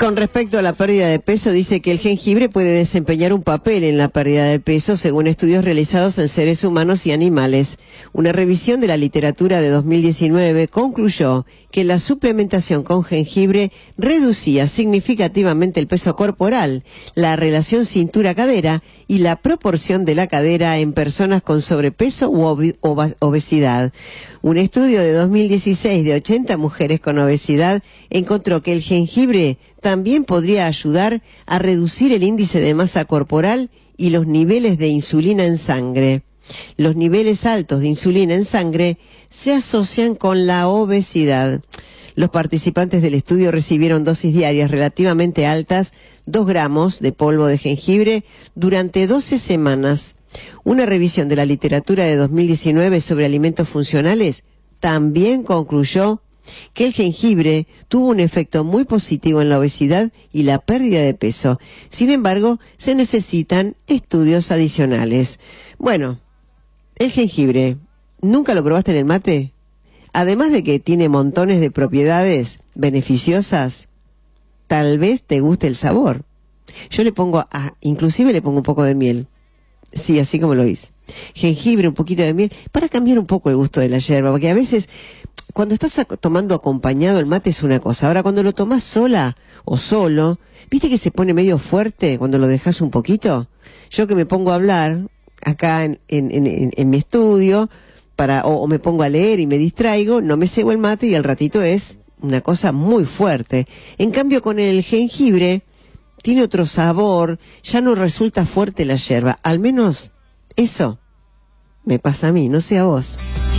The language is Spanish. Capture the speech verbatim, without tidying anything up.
Con respecto a la pérdida de peso, dice que el jengibre puede desempeñar un papel en la pérdida de peso según estudios realizados en seres humanos y animales. Una revisión de la literatura de dos mil diecinueve concluyó que la suplementación con jengibre reducía significativamente el peso corporal, la relación cintura-cadera y la proporción de la cadera en personas con sobrepeso u ob- ob- obesidad. Un estudio de dos mil dieciséis de ochenta mujeres con obesidad encontró que el jengibre también podría ayudar a reducir el índice de masa corporal y los niveles de insulina en sangre. Los niveles altos de insulina en sangre se asocian con la obesidad. Los participantes del estudio recibieron dosis diarias relativamente altas, dos gramos de polvo de jengibre, durante doce semanas. Una revisión de la literatura de dos mil diecinueve sobre alimentos funcionales también concluyó que el jengibre tuvo un efecto muy positivo en la obesidad y la pérdida de peso. Sin embargo, se necesitan estudios adicionales. Bueno, el jengibre, ¿nunca lo probaste en el mate? Además de que tiene montones de propiedades beneficiosas, tal vez te guste el sabor. Yo le pongo, a, inclusive le pongo un poco de miel. Sí, así como lo hice. Jengibre, un poquito de miel, para cambiar un poco el gusto de la yerba, porque a veces cuando estás tomando acompañado el mate es una cosa. Ahora, cuando lo tomás sola o solo, ¿viste que se pone medio fuerte cuando lo dejas un poquito? Yo que me pongo a hablar acá en, en, en, en mi estudio, para o, o me pongo a leer y me distraigo, no me cebo el mate y al ratito es una cosa muy fuerte. En cambio, con el jengibre tiene otro sabor, ya no resulta fuerte la yerba. Al menos eso me pasa a mí, no sé a vos.